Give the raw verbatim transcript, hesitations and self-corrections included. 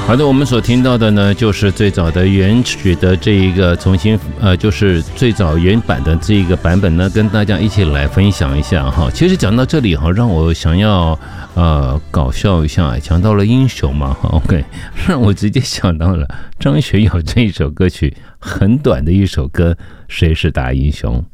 好的，我们所听到的呢，就是最早的原曲的这一个重新，呃，就是最早原版的这一个版本呢，跟大家一起来分享一下哈。其实讲到这里哈，让我想要呃搞笑一下，讲到了英雄嘛 ，OK， 让我直接想到了张学友这一首歌曲，很短的一首歌，谁是大英雄？